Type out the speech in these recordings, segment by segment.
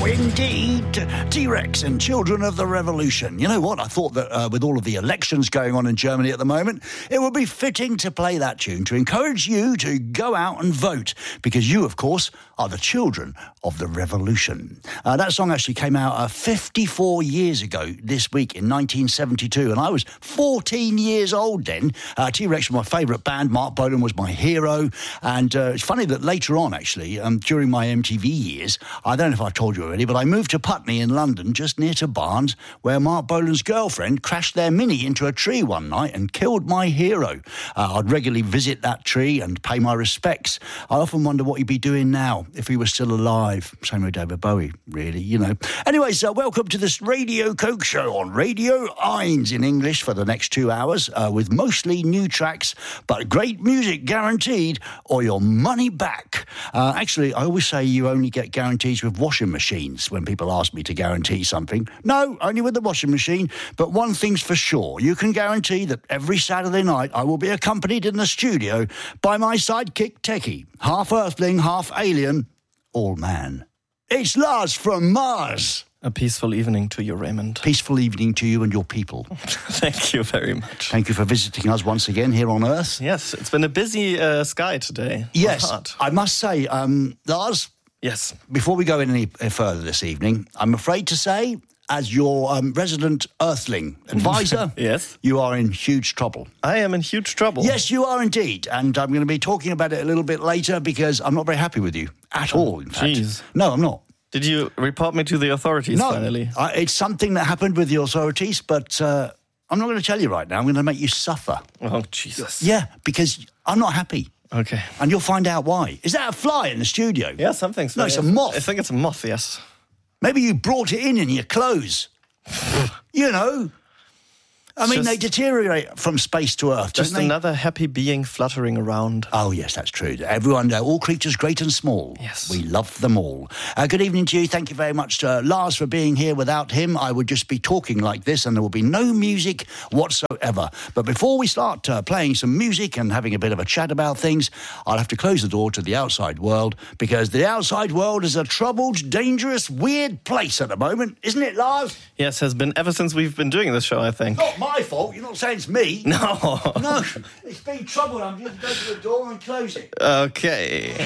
Indeed, T-Rex and Children of the Revolution. You know what? I thought that with all of the elections going on in Germany at the moment, it would be fitting to play that tune to encourage you to go out and vote, because you, of course, are the children of the revolution. That song actually came out 54 years ago this week in 1972, and I was 14 years old then. T-Rex was my favourite band. Mark Bolan was my hero, and it's funny that later on, actually, during my MTV years, I don't know if I told you already, but I moved to Putney in London, just near to Barnes, where Mark Bolan's girlfriend crashed their Mini into a tree one night and killed my hero. I'd regularly visit that tree and pay my respects. I often wonder what he'd be doing now if he was still alive. Same with David Bowie, really, you know. Anyways, welcome to this Radio Coke show on Radio Eins in English for the next 2 hours, with mostly new tracks, but great music guaranteed, or your money back. Actually, I always say you only get guarantees with washing machines when people ask me to guarantee something. No, only with the washing machine. But one thing's for sure, you can guarantee that every Saturday night I will be accompanied in the studio by my sidekick Techie, half Earthling, half alien, all man. It's Lars from Mars. A peaceful evening to you, Raymond. Peaceful evening to you and your people. Thank you very much. Thank you for visiting us once again here on Earth. Yes, it's been a busy sky today. Yes, I must say, Lars... Yes. Before we go any further this evening, I'm afraid to say, as your resident Earthling advisor, yes, you are in huge trouble. I am in huge trouble. Yes, you are indeed. And I'm going to be talking about it a little bit later because I'm not very happy with you at all, in fact. Jeez. No, I'm not. Did you report me to the authorities finally? No, it's something that happened with the authorities, but I'm not going to tell you right now. I'm going to make you suffer. Oh, Jesus. Yeah, because I'm not happy. Okay. And you'll find out why. Is that a fly in the studio? Yeah, something's... No, it's a moth. I think it's a moth, yes. Maybe you brought it in your clothes. You know. I mean, they deteriorate from space to Earth, just another happy being fluttering around. Oh, yes, that's true. Everyone, all creatures great and small. Yes. We love them all. Good evening to you. Thank you very much to Lars for being here. Without him, I would just be talking like this and there will be no music whatsoever. But before we start playing some music and having a bit of a chat about things, I'll have to close the door to the outside world, because the outside world is a troubled, dangerous, weird place at the moment. Isn't it, Lars? Yes, has been ever since we've been doing this show, I think. Not my fault. You're not saying it's me. No. No, it's been trouble. I'm just going to go to the door and close it. Okay.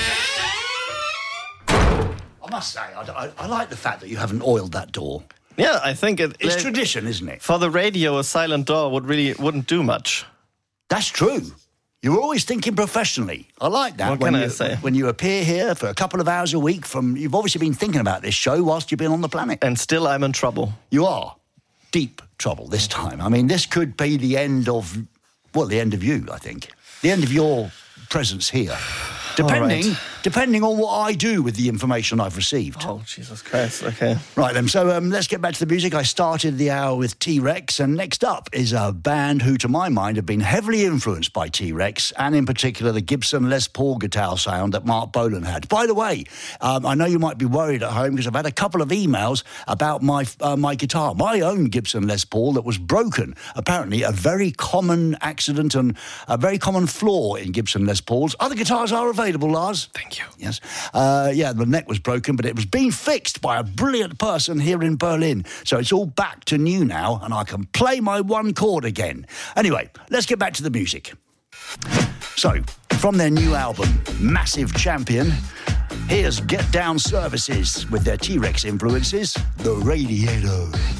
I must say, I like the fact that you haven't oiled that door. Yeah, I think it's tradition, isn't it? For the radio, a silent door wouldn't do much. That's true. You're always thinking professionally. I like that. What can I say? When you appear here for a couple of hours a week, you've obviously been thinking about this show whilst you've been on the planet. And still I'm in trouble. You are. Deep trouble this time. I mean, this could be the end of you, I think. The end of your presence here. Depending on what I do with the information I've received. Oh, Jesus Christ, okay. Right then, so let's get back to the music. I started the hour with T-Rex, and next up is a band who, to my mind, have been heavily influenced by T-Rex, and in particular the Gibson Les Paul guitar sound that Mark Bolan had. By the way, I know you might be worried at home because I've had a couple of emails about my guitar, my own Gibson Les Paul that was broken. Apparently a very common accident and a very common flaw in Gibson Les Pauls. Other guitars are available, Lars. Thank you. Yes. The neck was broken, but it was being fixed by a brilliant person here in Berlin. So it's all back to new now, and I can play my one chord again. Anyway, let's get back to the music. So, from their new album, Massive Champion, here's Get Down Services with their T-Rex influences, The Radiator.